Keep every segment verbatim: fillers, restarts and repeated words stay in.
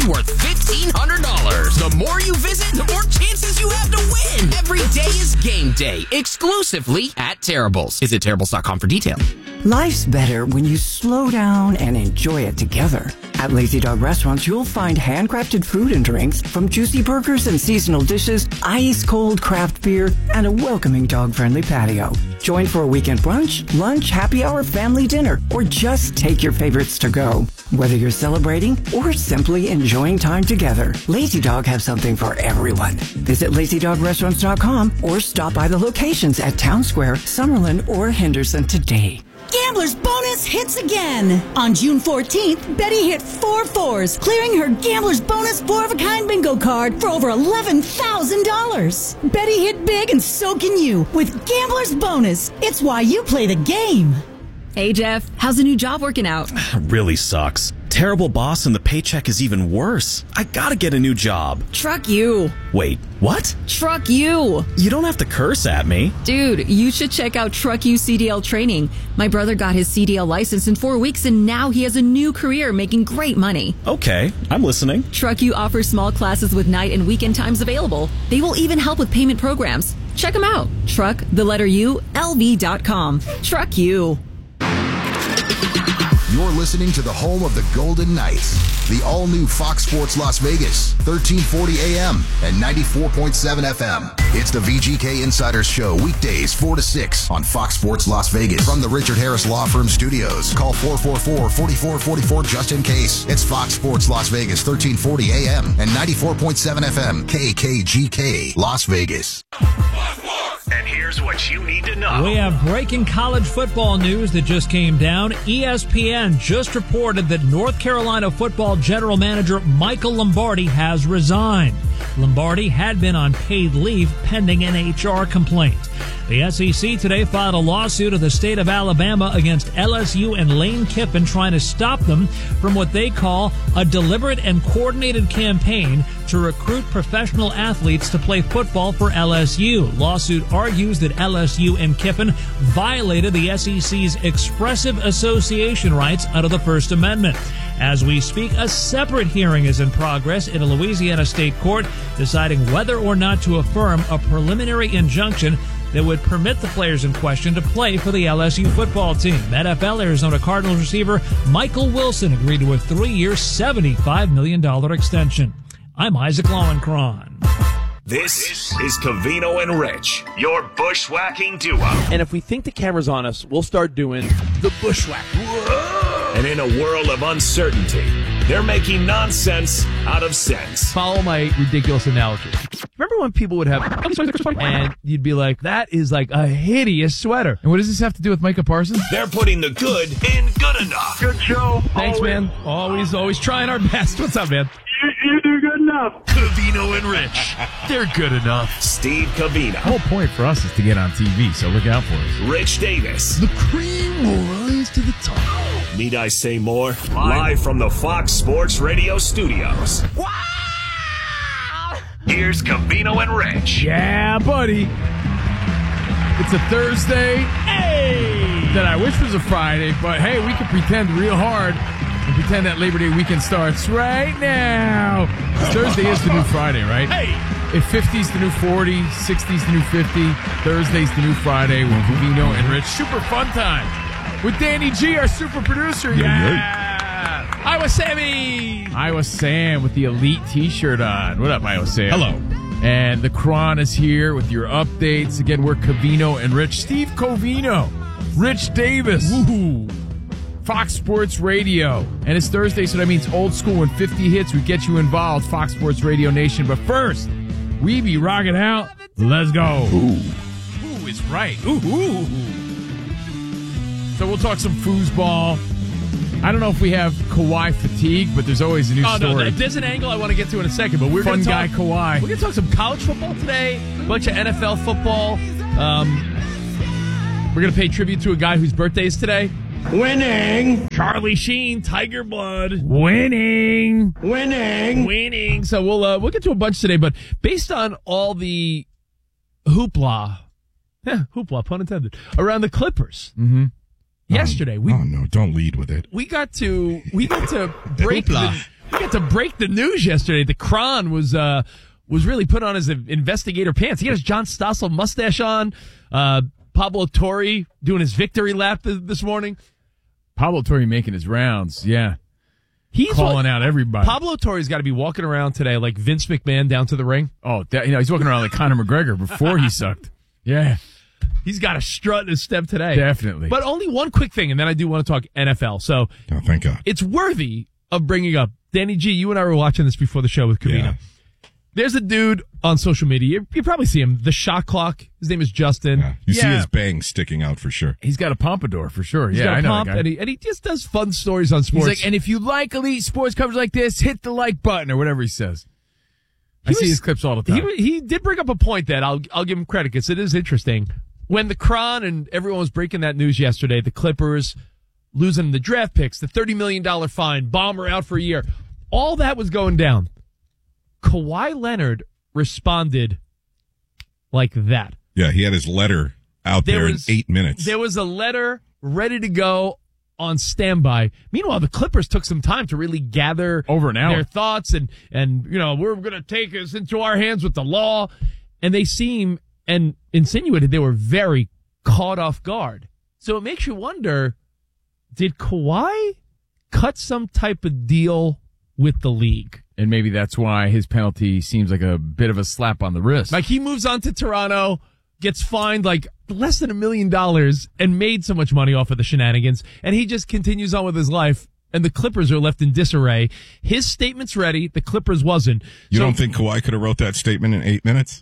worth fifteen hundred dollars. The more you visit, the more chances you have to win. Every day is game day, exclusively at Terrible's. Visit Terrible's dot com for details. Life's better when you slow down and enjoy it together. At Lazy Dog Restaurants, you'll find handcrafted food and drinks, from juicy burgers and seasonal dishes, ice-cold craft beer, and a welcoming dog-friendly patio. Join for a weekend brunch, lunch, happy hour, family dinner, or just take your favorites to go. Whether you're celebrating or simply enjoying time together, Lazy Dog has something for everyone. Visit lazy dog restaurants dot com or stop by the locations at Town Square, Summerlin, or Henderson today. Gambler's Bonus hits again. On June fourteenth, Betty hit four fours, clearing her Gambler's Bonus four-of-a-kind bingo card for over eleven thousand dollars. Betty hit big, and so can you with Gambler's Bonus. It's why you play the game. Hey, Jeff, how's the new job working out? Really sucks. Terrible boss, and the paycheck is even worse. I gotta get a new job. Truck you. Wait, what? Truck you. You don't have to curse at me. Dude, you should check out Truck You C D L training. My brother got his C D L license in four weeks, and now he has a new career making great money. Okay, I'm listening. Truck You offers small classes with night and weekend times available. They will even help with payment programs. Check them out. Truck, the letter U, L V dot com. Truck You. You're listening to the home of the Golden Knights, the all-new Fox Sports Las Vegas, thirteen forty A M and ninety-four point seven F M. It's the V G K Insiders Show, weekdays four to six on Fox Sports Las Vegas. From the Richard Harris Law Firm studios, call four four four, four four four four just in case. It's Fox Sports Las Vegas, thirteen forty A M and ninety-four point seven F M, K K G K, Las Vegas. And here's what you need to know. We have breaking college football news that just came down. E S P N just reported that North Carolina football general manager Michael Lombardi has resigned. Lombardi had been on paid leave pending an H R complaint. The S E C today filed a lawsuit of the state of Alabama against L S U and Lane Kiffin, trying to stop them from what they call a deliberate and coordinated campaign to recruit professional athletes to play football for L S U. Lawsuit argues that L S U and Kiffin violated the S E C's expressive association rights under the First Amendment. As we speak, a separate hearing is in progress in a Louisiana state court deciding whether or not to affirm a preliminary injunction that would permit the players in question to play for the L S U football team. N F L Arizona Cardinals receiver Michael Wilson agreed to a three-year, seventy-five million dollars extension. I'm Isaac Lowenkron. This is Covino and Rich, your bushwhacking duo. And if we think the camera's on us, we'll start doing the bushwhack. And in a world of uncertainty, they're making nonsense out of sense. Follow my ridiculous analogy. Remember when people would have, and you'd be like, that is like a hideous sweater. And what does this have to do with Micah Parsons? They're putting the good in good enough. Good show. Thanks, always. man. Always, always trying our best. What's up, man? You, you do good enough. Covino and Rich. They're good enough. Steve Covino. The whole point for us is to get on T V, so look out for us. Rich Davis. The cream will rise to the top. Need I say more? Live, Live from the Fox Sports Radio studios. Wow! Here's Covino and Rich. Yeah, buddy. It's a Thursday. Hey! That I wish was a Friday, but hey, we can pretend real hard and pretend that Labor Day weekend starts right now. Thursday is the new Friday, right? Hey! If fifty's the new forty, sixty's the new fifty, Thursday's the new Friday with Covino and Rich. Super fun time. With Danny G, our super producer. Yeah. yeah. Iowa Sammy. Iowa Sam with the Elite t-shirt on. What up, Iowa Sam? Hello. And the Cron is here with your updates. Again, we're Covino and Rich. Steve Covino. Rich Davis. Woohoo. Fox Sports Radio. And it's Thursday, so that means old school. When fifty hits, we get you involved. Fox Sports Radio Nation. But first, we be rocking out. Let's go. Ooh. Ooh is right. Ooh, ooh. So we'll talk some foosball. I don't know if we have Kawhi fatigue, but there's always a new oh, story. No, there's an angle I want to get to in a second, but we're Fun going to guy talk, Kawhi. We're going to talk some college football today, a bunch of N F L football. Um, we're going to pay tribute to a guy whose birthday is today. Winning. Charlie Sheen, Tiger Blood. Winning. Winning. Winning. So we'll uh, we'll get to a bunch today, but based on all the hoopla, yeah, hoopla, pun intended, around the Clippers. Mm-hmm. Yesterday, we oh no! Don't lead with it. We got to we got to break the, he got to break the news yesterday. The Kron was uh, was really put on his investigator pants. He had his John Stossel mustache on. Uh, Pablo Torre doing his victory lap th- this morning. Pablo Torre making his rounds, yeah. He's calling what, out everybody. Pablo Torre's got to be walking around today like Vince McMahon down to the ring. Oh, that, you know, he's walking around like Conor McGregor before he sucked. Yeah. He's got a strut in his step today. Definitely. But only one quick thing, and then I do want to talk N F L. So oh, thank God. It's worthy of bringing up. Danny G, you and I were watching this before the show with Covino. Yeah. There's a dude on social media. You, you probably see him. The Shot Clock. His name is Justin. Yeah. You yeah. see his bangs sticking out for sure. He's got a pompadour for sure. He's yeah, got a I know pomp, that guy. and he, and he just does fun stories on sports. He's like, and if you like elite sports coverage like this, hit the like button or whatever he says. He I was, see his clips all the time. He, he did bring up a point that I'll I'll give him credit because it is interesting. When the Kron and everyone was breaking that news yesterday, the Clippers losing the draft picks, the thirty million dollars fine, Bomber out for a year, all that was going down. Kawhi Leonard responded like that. Yeah, he had his letter out there, there was, in eight minutes. There was a letter ready to go on standby. Meanwhile, the Clippers took some time to really gather over an hour their thoughts and, and you know, we're going to take this into our hands with the law. And they seem and insinuated they were very caught off guard. So it makes you wonder, did Kawhi cut some type of deal with the league? And maybe that's why his penalty seems like a bit of a slap on the wrist. Like he moves on to Toronto, gets fined like less than a million dollars and made so much money off of the shenanigans. And he just continues on with his life. And the Clippers are left in disarray. His statement's ready. The Clippers wasn't. You so, don't think Kawhi could have wrote that statement in eight minutes?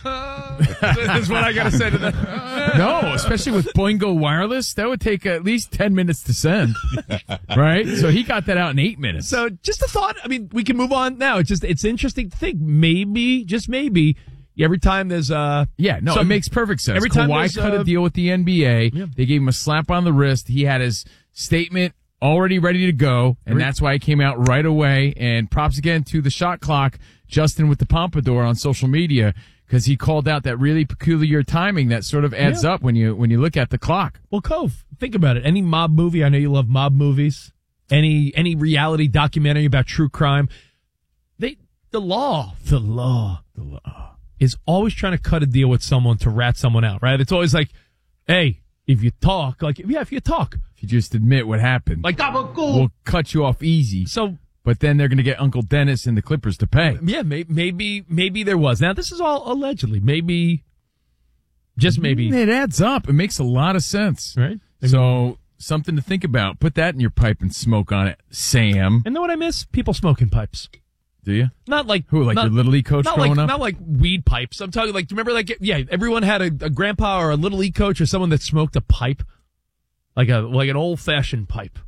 That's what I got to say to that. No, especially with Boingo Wireless. That would take at least ten minutes to send. Right? So he got that out in eight minutes. So just a thought. I mean, we can move on now. It's just, it's interesting to think. Maybe, just maybe, every time there's uh Yeah, no, some, it makes perfect sense. Every time Kawhi cut uh, a deal with the N B A. Yeah. They gave him a slap on the wrist. He had his statement already ready to go, and that's why he came out right away. And props again to the Shot Clock, Justin with the pompadour on social media, because he called out that really peculiar timing that sort of adds yeah. up when you when you look at the clock. Well, Cove, think about it. Any mob movie, I know you love mob movies, any any reality documentary about true crime, they the law, the law, the law is always trying to cut a deal with someone to rat someone out, right? It's always like, hey, if you talk, like, yeah, if you talk. If you just admit what happened, like, we'll cut you off easy. So, but then they're going to get Uncle Dennis and the Clippers to pay. Yeah, may, maybe, maybe there was. Now, this is all allegedly. Maybe, just maybe. It adds up. It makes a lot of sense. Right? So, something to think about. Put that in your pipe and smoke on it, Sam. And know what I miss? People smoking pipes. Do you? Not like who, like not, your Little League coach not growing like, up? Not like weed pipes. I'm talking like, do you remember like, yeah, everyone had a, a grandpa or a Little League coach or someone that smoked a pipe. Like a like an old fashioned pipe.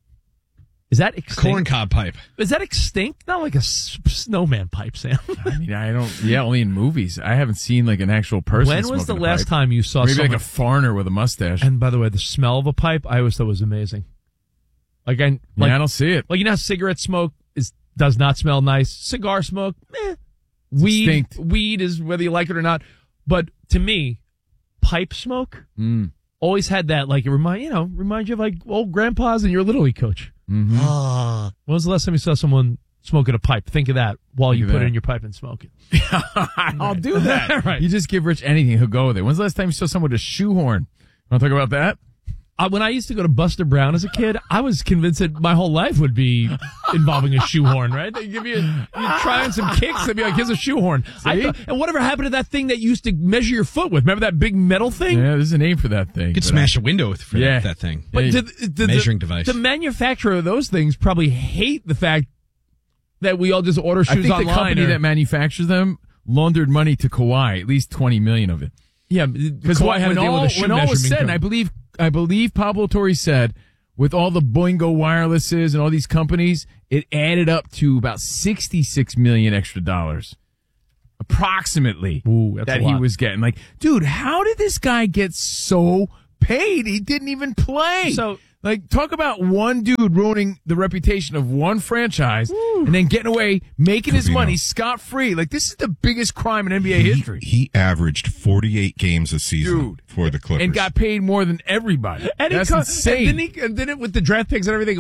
Is that extinct? Corncob pipe. Is that extinct? Not like a s- snowman pipe, Sam. I mean, I don't. Yeah, only in movies. I haven't seen like an actual person. When was the smoking a last pipe. time you saw maybe someone, like a foreigner with a mustache? And by the way, the smell of a pipe, I always thought was amazing. Like I, like, yeah, I don't see it. Like you know, how cigarette smoke is does not smell nice. Cigar smoke, eh. Weed, extinct. weed is whether you like it or not. But to me, pipe smoke. Mm. Always had that, like, it remind, you know, remind you of, like, old grandpas and your Little League coach. Mm-hmm. Uh, when was the last time you saw someone smoking a pipe? Think of that while Think you of put that. it in your pipe and smoke it. I'll do that. Right. You just give Rich anything, he'll go with it. When's the last time you saw someone with a shoehorn? Want to talk about that? Uh, when I used to go to Buster Brown as a kid, I was convinced that my whole life would be involving a shoehorn, right? They give you, you try on some kicks, they'd be like, here's a shoehorn. I thought, and whatever happened to that thing that you used to measure your foot with? Remember that big metal thing? Yeah, there's a name for that thing. You could smash I, a window with for yeah. that thing. But hey, the, the, measuring the, device. The manufacturer of those things probably hate the fact that we all just order shoes I think online. the company or, that manufactures them laundered money to Kawhi, at least twenty million of it. Yeah, because Kawhi had to deal all, with a shoe when all was said, and I believe I believe Pablo Torre said, with all the Boingo Wirelesses and all these companies, it added up to about sixty-six million extra dollars, approximately. Ooh, that's that a he lot. was getting. Like, dude, how did this guy get so paid? He didn't even play. So, like, talk about one dude ruining the reputation of one franchise and then getting away, making his Covino. money scot-free. Like, this is the biggest crime in N B A he, history. He averaged forty-eight games a season Dude. for the Clippers. And got paid more than everybody. And That's he co- insane. And then, he, and then it, with the draft picks and everything, like,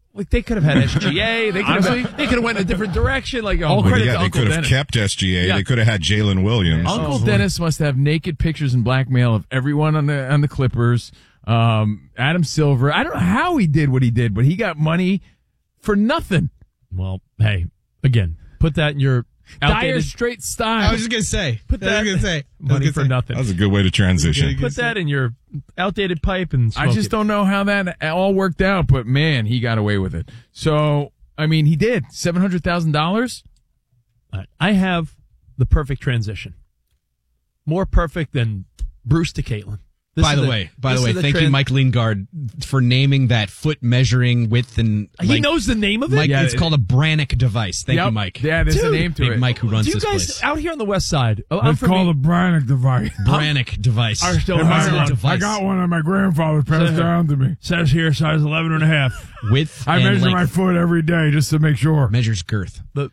Like they could have had S G A. They could have. They could have went a different direction. Like all credit yeah, to they Uncle could have Dennis. kept S G A. Yeah. They could have had Jalen Williams. Uncle oh, Dennis must have naked pictures and blackmail of everyone on the on the Clippers. Um, Adam Silver. I don't know how he did what he did, but he got money for nothing. Well, hey, again, put that in your Dire outdated straight style. I was just gonna say. Put that I was gonna say money gonna for say. nothing. That was a good way to transition. Put that in your outdated pipe and smoke I just it. don't know how that all worked out, but man, he got away with it. So, I mean, he did seven hundred thousand dollars. I have the perfect transition, more perfect than Bruce to Caitlin. This By the, the way, by the this way, is the thank trans- you, Mike Lingard, for naming that foot measuring width and. He like, knows the name of it. Mike, Yeah, it's it- called a Brannick device. Thank Yep. you, Mike. Yeah, there's a Dude, name to Big it. Mike who runs Do you this guys place. out here on the west side? Oh, I'm It's from called the- a Brannick device. Brannick device. I still I have got, one. device. I got one on my grandfather passed down to me. Says here size eleven and a half. Width I and measure length. my foot every day just to make sure. Measures girth. The,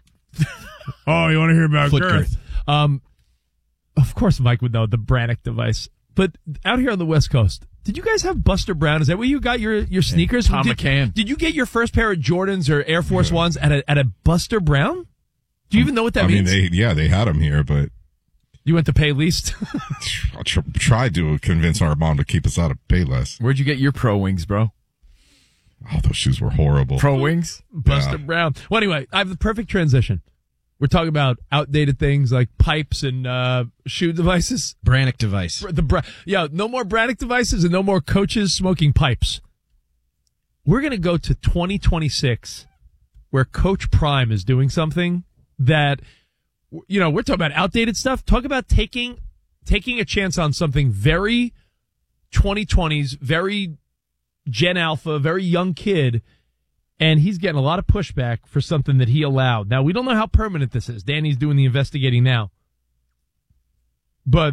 Oh, you want to hear about Foot girth? girth. um, of course, Mike would know the Brannick device. But out here on the West Coast, did you guys have Buster Brown? Is that where you got your, your sneakers? Tom did, McCann. Did you get your first pair of Jordans or Air Force Ones at a at a Buster Brown? Do you even know what that I mean, means? they yeah, they had him here, but You went to pay least. I tr- tried to convince our mom to keep us out of Payless. Where'd you get your Pro Wings, bro? Oh, those shoes were horrible. Pro Wings? Buster Yeah. Brown. Well, anyway, I have the perfect transition. We're talking about outdated things like pipes and uh, shoe devices. Brannick device. The bra- yeah, no more Brannick devices and no more coaches smoking pipes. We're going to go to twenty twenty-six, where Coach Prime is doing something that, you know, we're talking about outdated stuff. Talk about taking taking a chance on something very twenty twenties, very Gen Alpha, very young kid. And he's getting a lot of pushback for something that he allowed. Now, we don't know how permanent this is. Danny's doing the investigating now. But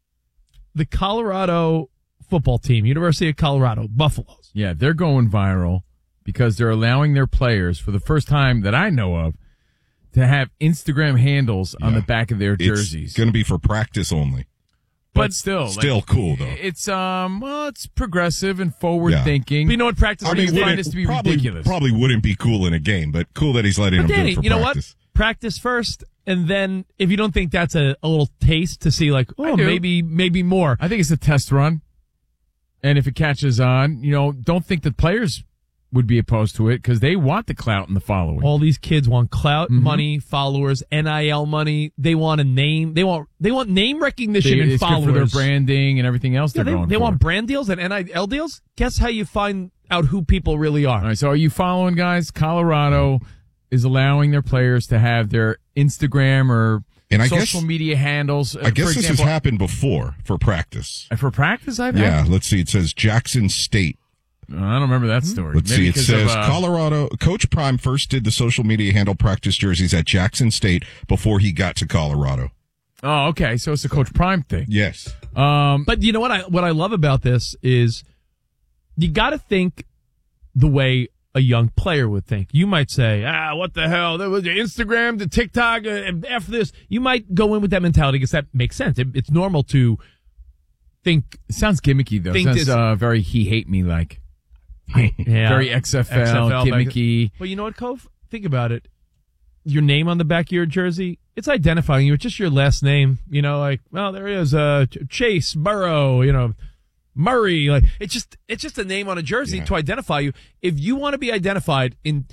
the Colorado football team, University of Colorado, Buffaloes. Yeah, they're going viral because they're allowing their players, for the first time that I know of, to have Instagram handles on Yeah. the back of their jerseys. It's going to be for practice only. But still, Still like, cool, though. It's um, well, it's progressive and forward Yeah. thinking. But you know what practice I means? mean, find wouldn't- this to be probably, ridiculous. probably wouldn't be cool in a game, but cool that he's letting But them Danny, do it for you know practice. what? Practice first, and then if you don't think that's a, a little taste to see, like, oh, do. maybe maybe more. I think it's a test run, and if it catches on, you know, don't think that players would be opposed to it because they want the clout and the following. All these kids want clout, Mhm. money, followers, N I L money. They want a name. They want they want name recognition They- and it's good followers for their branding and everything else Yeah, they're they, going they for. want brand deals and N I L deals. Guess how you find out who people really are. All right, so are you following, guys? Colorado is allowing their players to have their Instagram or And I social guess- media handles. I guess for this example, has happened before for practice. For practice, I've Yeah, had? let's see. It says Jackson State. I don't remember that story. Let's Maybe see. It because says of, uh, Colorado. Coach Prime first did the social media handle practice jerseys at Jackson State before he got to Colorado. Oh, okay. So it's a Coach Prime thing. Yes. Um, But you know what I what I love about this is you got to think the way a young player would think. You might say, ah, what the hell? There was the Instagram, the TikTok, uh, and F this. You might go in with that mentality because that makes sense. It, it's normal to think. It sounds gimmicky, though. It Think sounds this- uh, very he hate me like. Yeah. Very X F L, X F L back- gimmicky. But you know what, Cove? Think about it. Your name on the back of your jersey, it's identifying you. It's just your last name. You know, like, well, there he is, uh, Ch- Chase, Burrow, you know, Murray. Like, it's just, it's just a name on a jersey Yeah. to identify you. If you want to be identified in,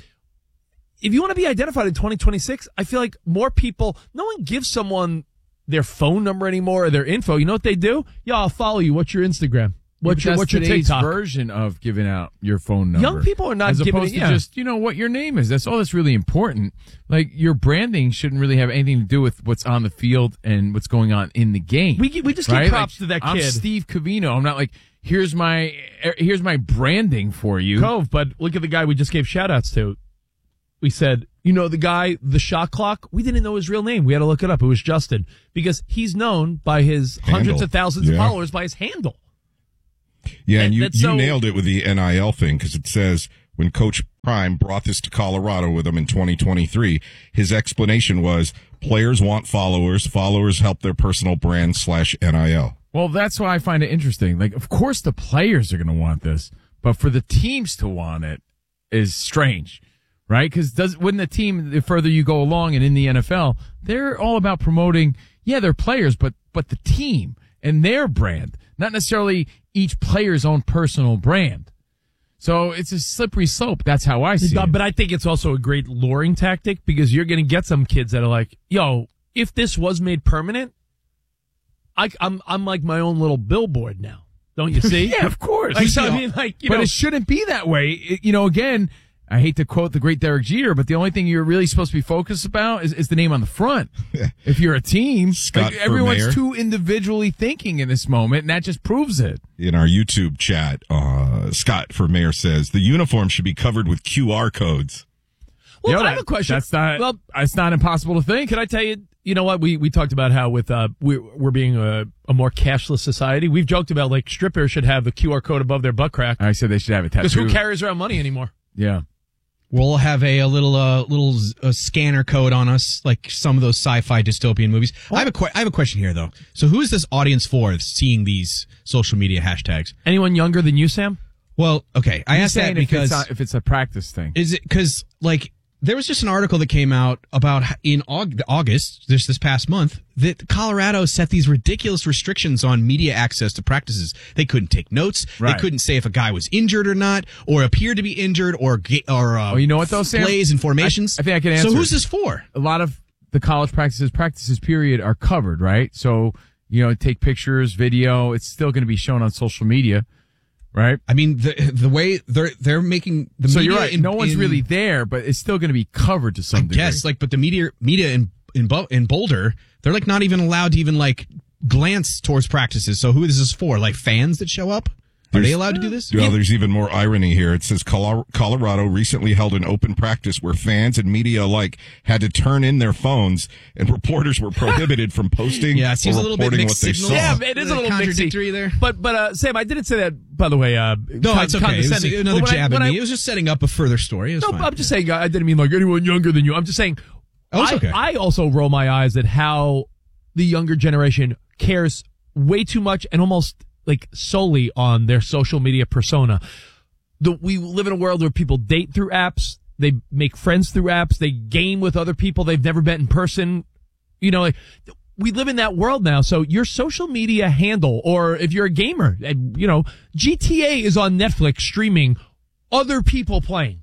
if you want to be identified in twenty twenty-six, I feel like more people, no one gives someone their phone number anymore or their info. You know what they do? Yeah, I'll follow you. What's your Instagram? What's Yeah, your, but what's your that's today's TikTok? version of giving out your phone number? Young people are not as giving opposed it- to yeah. just, you know, what your name is. That's all that's really important. Like, your branding shouldn't really have anything to do with what's on the field and what's going on in the game. We gi- we just give right? props Like, to that I'm kid. Steve Covino. I'm not like, here's my here's my branding for you. Cove, but look at the guy we just gave shout outs to. We said, you know, the guy, the shot clock, we didn't know his real name. We had to look it up. It was Justin because he's known by his Handle. hundreds of thousands Yeah. of followers by his handle. Yeah, and And you, that's you so- nailed it with the N I L thing because it says when Coach Prime brought this to Colorado with him in twenty twenty-three, his explanation was players want followers, followers help their personal brand slash N I L. Well, that's why I find it interesting. Like, of course the players are going to want this, but for the teams to want it, is strange, right? Because does wouldn't the team, the further you go along and in the N F L, they're all about promoting, yeah, they're players, but but the team and their brand, not necessarily each player's own personal brand. So it's a slippery slope. That's how I see it. But I think it's also a great luring tactic because you're going to get some kids that are like, yo, if this was made permanent, I, I'm I'm like my own little billboard now. Don't you see? Yeah, of course. Like, You I know, mean, like, you but know, it shouldn't be that way. It- you know, again, I hate to quote the great Derek Jeter, but the only thing you're really supposed to be focused about is, is the name on the front. If you're a team, Scott like, for everyone's mayor. too individually thinking in this moment, and that just proves it. In our YouTube chat, uh, Scott for mayor says the uniform should be covered with Q R codes. Well, Yo, I have that- a question. That's not. Well, it's not impossible to think. Can I tell you? You know what? We we talked about how with uh we we're being a, a more cashless society. We've joked about like strippers should have the Q R code above their butt crack. I said they should have it tattooed. Because who carries around money anymore? Yeah. We'll have a, a little uh, little uh, scanner code on us, like some of those sci-fi dystopian movies. I have a que- I have a question here, though. So, who is this audience for? Seeing these social media hashtags? Anyone younger than you, Sam? Well, okay. I I'm asked that saying if because it's, a, if it's a practice thing. is it because like there was just an article that came out about h- in Aug- August, this this past month, that Colorado set these ridiculous restrictions on media access to practices. They couldn't take notes. Right. They couldn't say if a guy was injured or not, or appeared to be injured, or ga- or uh, Oh, you know what though, Sam? plays and formations. I, I think I can answer. So, who's this for? A lot of the college practices, practices period, are covered, right? So, you know, take pictures, video. It's still going to be shown on social media, right? I mean, the the way they're they're making the So media you're right. in- no one's in- really there, but it's still going to be covered to some I degree. guess, like, but the media media in in, Bo- in Boulder, they're like not even allowed to even like glance towards practices. So who is this for? Like fans that show up? Are they allowed to do this? Well, there's even more irony here. It says Colo- Colorado recently held an open practice where fans and media alike had to turn in their phones, and reporters were prohibited from posting Yeah, it seems or a little bit reporting what mixed they signals. saw. Yeah, it is The a little contradictory mixy. there. But but uh, Sam, I didn't say that. By the way, uh, No, con- it's okay. It was condescending. another But when I- jab when at I- me. It was just setting up a further story. It was No, fine. I'm just saying. I didn't mean like anyone younger than you. I'm just saying. Oh, it's I, okay. I also roll my eyes at how the younger generation cares way too much and almost like solely on their social media persona. The, we live in a world where people date through apps. They make friends through apps. They game with other people they've never met in person. You know, like, we live in that world now. So your social media handle, or if you're a gamer, and, you know, G T A is on Netflix streaming other people playing.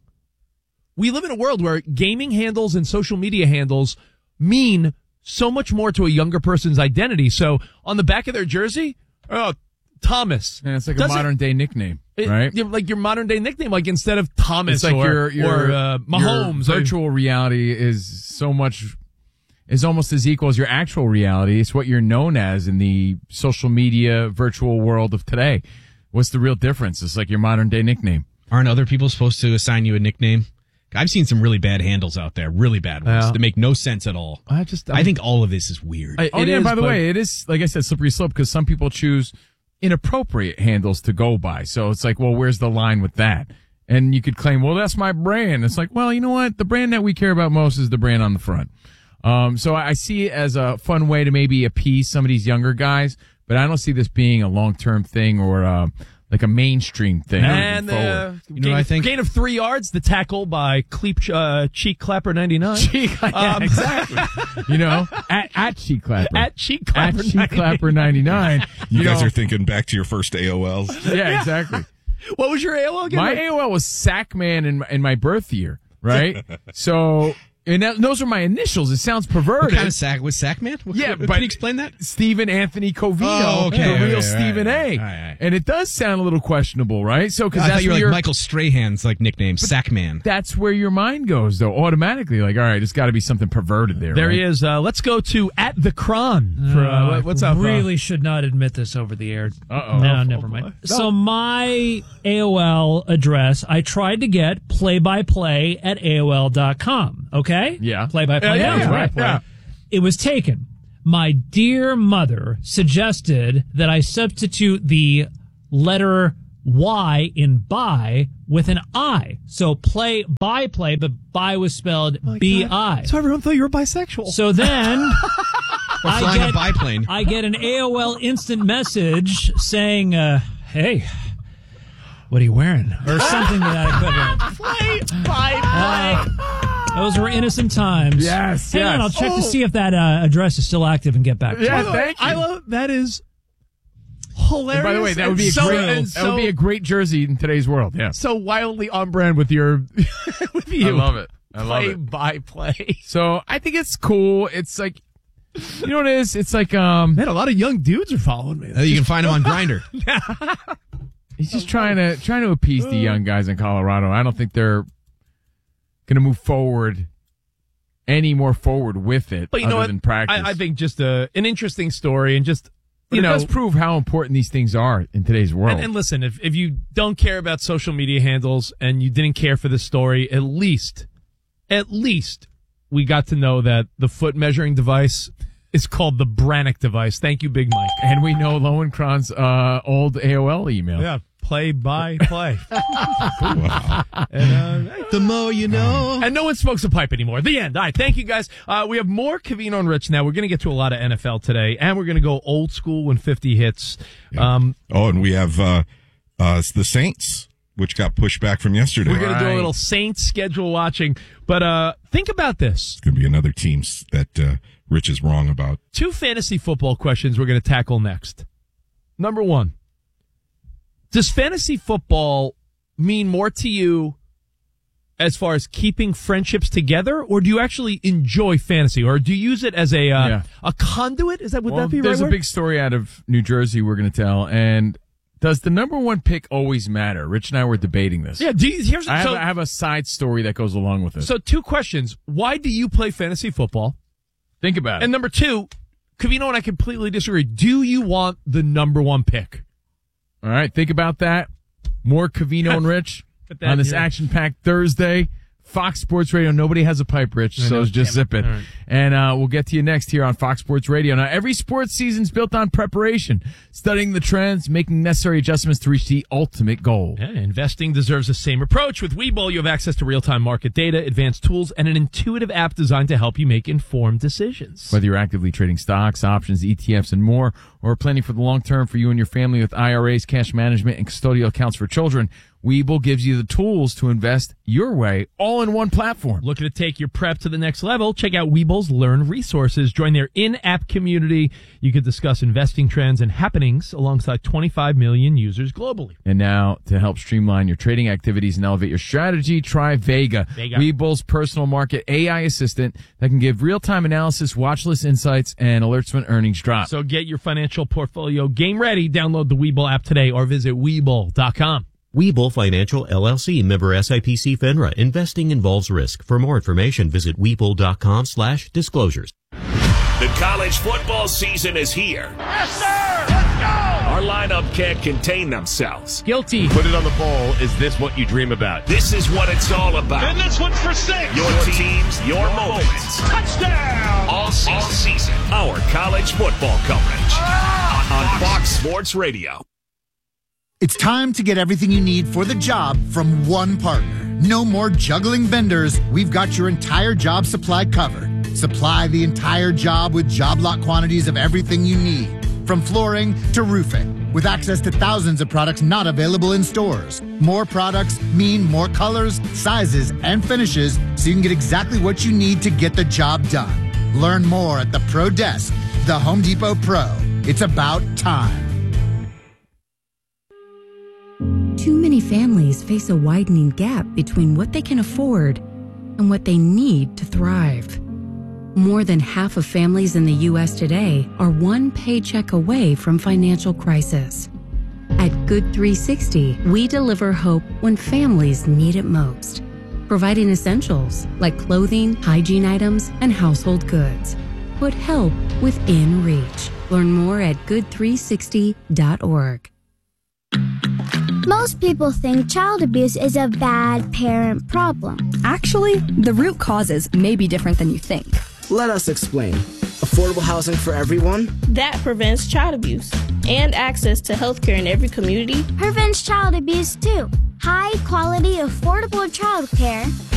We live in a world where gaming handles and social media handles mean so much more to a younger person's identity. So on the back of their jersey, oh, Thomas. And it's like a Doesn't- modern day nickname, it- right? you're like your modern day nickname, like instead of Thomas It's like or, your, your, or uh, Mahomes. your or- virtual reality is so much, is almost as equal as your actual reality. It's what you're known as in the social media virtual world of today. What's the real difference? It's like your modern day nickname. Aren't other people supposed to assign you a nickname? I've seen some really bad handles out there, really bad ones Yeah. that make no sense at all. I just, I think all of this is weird. oh, yeah, by the way, it is, like I said, slippery slope because some people choose inappropriate handles to go by. So it's like, well, where's the line with that? And you could claim, well, that's my brand. It's like, well, you know what? The brand that we care about most is the brand on the front. Um, so I see it as a fun way to maybe appease some of these younger guys, but I don't see this being a long-term thing or, uh, like a mainstream thing. And moving uh, forward. you know, gain, I think gain of three yards, the tackle by Cleep, uh, Cheek Clapper ninety-nine. Cheek, yeah, Um, exactly. You know, at, at Cheek Clapper. At Cheek Clapper At Cheek Clapper ninety-nine. You, guys know, are thinking back to your first A O Ls. Yeah, exactly. What was your A O L again? My A O L was Sackman in my, in my birth year, right? So, and that, those are my initials. It sounds perverted. What kind of sack was Sackman? What, Yeah, what, but can you explain that? Stephen Anthony Covino, Oh, okay. the Okay, real right, Stephen right, A. right, right. And it does sound a little questionable, right? So, because I that's thought you were where like your- Michael Strahan's like nickname, Sackman. That's where your mind goes, though, automatically. Like, all right, it's got to be something perverted there. There right? he is. Uh, let's go to at the Cron. For, uh, what- what's up? uh? Really should not admit this over the air. Uh-oh. No, Oh, never boy. mind. So my A O L address, I tried to get play-by-play at A O L dot com. Okay? Yeah. Play-by-play. Yeah, yeah, Yeah, yeah, right. yeah. It was taken. My dear mother suggested that I substitute the letter Y in buy with an I. So play by play, but buy was spelled B I. So everyone thought you were bisexual. So then Or I flying get, a biplane. I get an A O L instant message saying, uh, hey, What are you wearing? Or something to that equivalent. Play by play. Uh, those were innocent times. Yes, Hang yes. on, I'll check Oh. to see if that uh, address is still active and get back to Yeah, you. thank you. I love that is hilarious. And by the way, that would be a and so- great and that so- would be a great jersey in today's world. Yeah. so wildly on brand with your with you. I love it. I love play it. by play. So I think it's cool. It's like, you know what it is? It's like, um, Man, a lot of young dudes are following me. Uh, you can find him on Grindr. he's just trying to trying to appease the young guys in Colorado. I don't think they're going to move forward any more forward with it. But you other know what? than practice. I, I think just a, an interesting story and just But you it know. does prove how important these things are in today's world. And, and listen, if if you don't care about social media handles and you didn't care for this story, at least, at least we got to know that the foot measuring device is called the Brannick device. Thank you, Big Mike. And we know Lowenkron's uh, old A O L email. Yeah, play by play. Wow. And, uh, The more you know. and no one smokes a pipe anymore. The end. All right, thank you guys. Uh, we have more Covino and Rich now. We're going to get to a lot of N F L today, and we're going to go old school when fifty hits. Um, Oh, and we have uh, uh, the Saints, which got pushed back from yesterday. we're going to do a Right. little Saints schedule watching. But uh, think about this. It's going to be another team that uh, Rich is wrong about. Two fantasy football questions we're going to tackle next. Number one, does fantasy football mean more to you as far as keeping friendships together, or do you actually enjoy fantasy, or do you use it as a uh, Yeah. a conduit? Is that would Well, that be there's right a word? big story out of New Jersey we're going to tell. And does the number one pick always matter? Rich and I were debating this. Yeah. Do you, here's I have, so, I have a side story that goes along with it. so two questions. Why do you play fantasy football? think about it. And number two, Covino and I completely disagree. Do you want the number one pick? All right, think about that. More Covino and Rich Put that on this in your- action-packed Thursday. Fox Sports Radio. Nobody has a pipe, Rich, I so know, just damn zip it. it. All right. And uh, we'll get to you next here on Fox Sports Radio. Now, every sports season's built on preparation, studying the trends, making necessary adjustments to reach the ultimate goal. Yeah, investing deserves the same approach. With Webull, you have access to real-time market data, advanced tools, and an intuitive app designed to help you make informed decisions. Whether you're actively trading stocks, options, E T Fs, and more, or planning for the long term for you and your family with I R As, cash management, and custodial accounts for children, Webull gives you the tools to invest your way, all in one platform. Looking to take your prep to the next level? Check out Webull's Learn Resources. Join their in-app community. You can discuss investing trends and happenings alongside twenty-five million users globally. And now, to help streamline your trading activities and elevate your strategy, try Vega, Vega. Webull's personal market A I assistant that can give real-time analysis, watch list insights, and alerts when earnings drop. So get your financial portfolio game ready. Download the Webull app today or visit Webull dot com. Webull Financial, L L C, member S I P C FINRA. Investing involves risk. For more information, visit Webull dot com slash disclosures. The college football season is here. Yes, sir! Let's go! Our lineup can't contain themselves. Guilty. Put it on the bowl. Is this what you dream about? This is what it's all about. And this one's for six. Your teams, your moments. Touchdown! All season. All season. Our college football coverage. On, on Fox Sports Radio. It's time to get everything you need for the job from one partner. No more juggling vendors. We've got your entire job supply covered. Supply the entire job with job lot quantities of everything you need, from flooring to roofing, with access to thousands of products not available in stores. More products mean more colors, sizes, and finishes, so you can get exactly what you need to get the job done. Learn more at the Pro Desk, the Home Depot Pro. It's about time. Too many families face a widening gap between what they can afford and what they need to thrive. More than half of families in the U S today are one paycheck away from financial crisis. At Good three sixty, we deliver hope when families need it most, providing essentials like clothing, hygiene items, and household goods. Put help within reach. Learn more at good three sixty dot org. Most people think child abuse is a bad parent problem. Actually, the root causes may be different than you think. Let us explain. Affordable housing for everyone? That prevents child abuse. And access to health care in every community prevents child abuse too. High quality, affordable child care